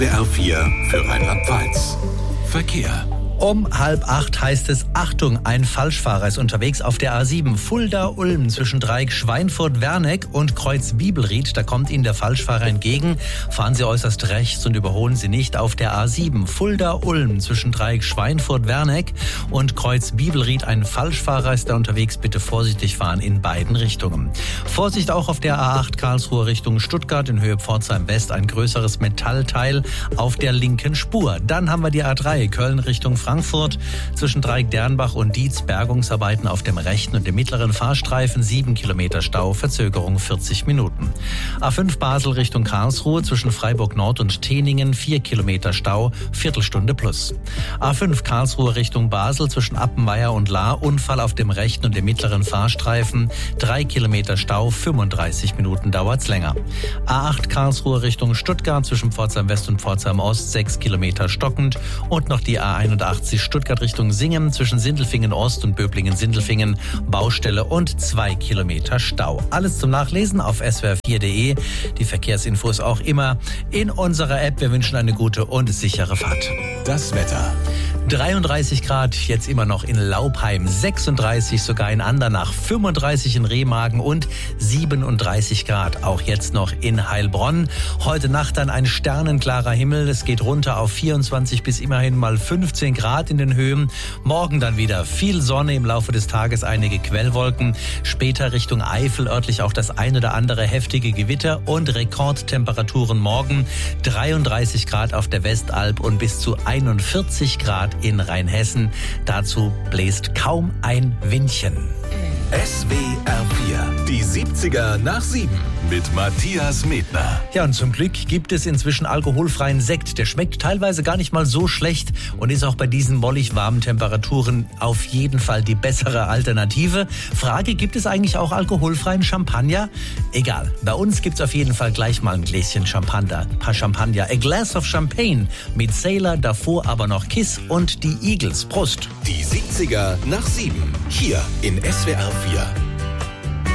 BR4 für Rheinland-Pfalz. Verkehr. Um 7:30 heißt es, Achtung, ein Falschfahrer ist unterwegs auf der A7 Fulda-Ulm zwischen Dreieck Schweinfurt-Werneck und Kreuz Bibelried. Da kommt Ihnen der Falschfahrer entgegen. Fahren Sie äußerst rechts und überholen Sie nicht auf der A7 Fulda-Ulm zwischen Dreieck Schweinfurt-Werneck und Kreuz Bibelried. Ein Falschfahrer ist da unterwegs. Bitte vorsichtig fahren in beiden Richtungen. Vorsicht auch auf der A8 Karlsruhe Richtung Stuttgart in Höhe Pforzheim West. Ein größeres Metallteil auf der linken Spur. Dann haben wir die A3 Köln Richtung Frankfurt zwischen Dreieck Dernbach und Dietz, Bergungsarbeiten auf dem rechten und dem mittleren Fahrstreifen, 7 Kilometer Stau, Verzögerung 40 Minuten. A5 Basel Richtung Karlsruhe zwischen Freiburg Nord und Teningen, 4 Kilometer Stau, Viertelstunde plus. A5 Karlsruhe Richtung Basel zwischen Appenweier und Lahr, Unfall auf dem rechten und dem mittleren Fahrstreifen, 3 Kilometer Stau, 35 Minuten dauert's länger. A8 Karlsruhe Richtung Stuttgart zwischen Pforzheim West und Pforzheim Ost, 6 Kilometer stockend und noch die A81 Stuttgart Richtung Singen zwischen Sindelfingen Ost und Böblingen-Sindelfingen, Baustelle und 2 Kilometer Stau. Alles zum Nachlesen auf swr4.de. Die Verkehrsinfos auch immer in unserer App. Wir wünschen eine gute und sichere Fahrt. Das Wetter. 33 Grad jetzt immer noch in Laupheim, 36 sogar in Andernach, 35 in Remagen und 37 Grad auch jetzt noch in Heilbronn. Heute Nacht dann ein sternenklarer Himmel, es geht runter auf 24 bis immerhin mal 15 Grad in den Höhen. Morgen dann wieder viel Sonne, im Laufe des Tages einige Quellwolken, später Richtung Eifel örtlich auch das ein oder andere heftige Gewitter und Rekordtemperaturen morgen 33 Grad auf der Westalb und bis zu 41 Grad in Rheinhessen. Dazu bläst kaum ein Windchen. SWR4, die 70er nach 7 mit Matthias Medner. Ja, und zum Glück gibt es inzwischen alkoholfreien Sekt. Der schmeckt teilweise gar nicht mal so schlecht und ist auch bei diesen mollig warmen Temperaturen auf jeden Fall die bessere Alternative. Frage, gibt es eigentlich auch alkoholfreien Champagner? Egal, bei uns gibt's auf jeden Fall gleich mal ein Gläschen Champagner. A glass of Champagne mit Sailor, davor aber noch Kiss und die Eagles. Prost! Die 70er nach 7, hier in SWR4.